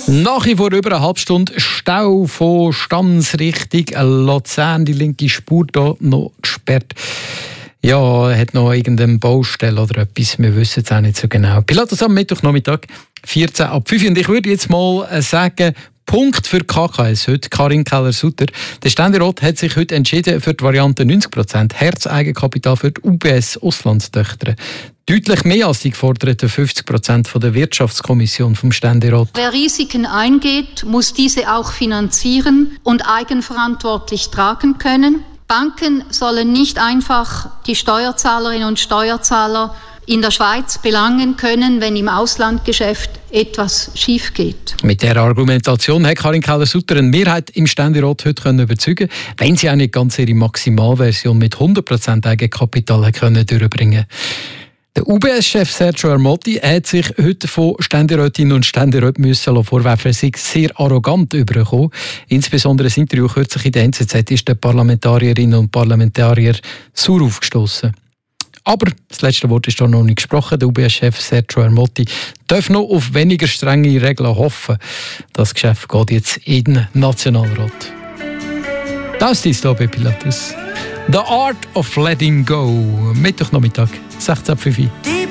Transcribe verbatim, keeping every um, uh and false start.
Nach wie vor über eine halbe Stunde Stau von Stams Richtung Luzern. Die linke Spur hier noch gesperrt. Ja, hat noch irgendeine Baustelle oder etwas. Wir wissen es auch nicht so genau. Pilatus am Mittwochnachmittag, vierzehn ab fünf. Und ich würde jetzt mal sagen, Punkt für K K S heute. Karin Keller-Sutter. Der Ständerat hat sich heute entschieden für die Variante neunzig Prozent Herz-Eigenkapital für die U B S-Auslandstöchter. Deutlich mehr als die geforderten fünfzig Prozent von der Wirtschaftskommission vom Ständerat. Wer Risiken eingeht, muss diese auch finanzieren und eigenverantwortlich tragen können. Banken sollen nicht einfach die Steuerzahlerinnen und Steuerzahler in der Schweiz belangen können, wenn im Auslandgeschäft etwas schief geht. Mit dieser Argumentation hat Karin Keller-Sutter eine Mehrheit im Ständerat heute können überzeugen, wenn sie auch nicht ganz ihre Maximalversion mit hundert Prozent Eigenkapital können durchbringen. Der U B S-Chef Sergio Ermotti hat sich heute von Ständerätinnen und Ständeräten müssen vorwerfen, er sei sehr arrogant übergekommen. Insbesondere das Interview kürzlich in der N Z Z ist den Parlamentarierinnen und Parlamentarier sauer aufgestoßen. Aber das letzte Wort ist da noch nicht gesprochen. Der U B S-Chef Sergio Ermotti darf noch auf weniger strenge Regeln hoffen. Das Geschäft geht jetzt in den Nationalrat. Das ist hier bei Pilatus. The Art of Letting Go. Mittwochnachmittag, sechzehn Uhr fünf.